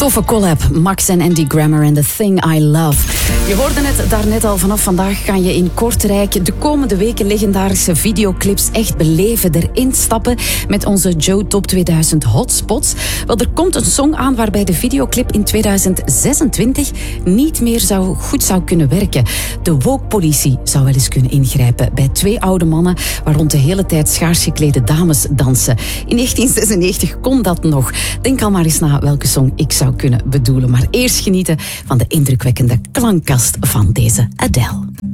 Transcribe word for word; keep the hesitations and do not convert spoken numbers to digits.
Toffe collab, Max en Andy Grammer en The Thing I Love. Je hoorde het daarnet al, vanaf vandaag kan je in Kortrijk de komende weken legendarische videoclips echt beleven, erin stappen met onze Joe Top tweeduizend Hotspots. Wel, er komt een song aan waarbij de videoclip in tweeduizend zesentwintig niet meer zou, goed zou kunnen werken. De woke-politie zou wel eens kunnen ingrijpen bij twee oude mannen waar rond de hele tijd schaars geklede dames dansen. In negentien zesennegentig kon dat nog. Denk al maar eens na welke song ik zou kunnen bedoelen. Maar eerst genieten van de indrukwekkende klankkast van deze Adele.